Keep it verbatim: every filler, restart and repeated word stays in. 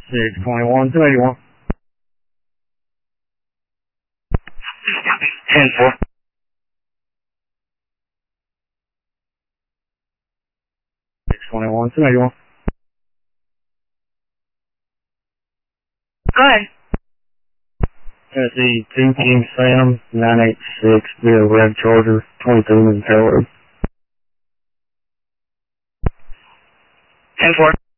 six twenty-one, two eighty-one. ten four. six twenty-one, two eighty-one. Go ahead. Tennessee two King Sam, nine eight six, Bill Red Charger, twenty-two Minutes Road. ten four.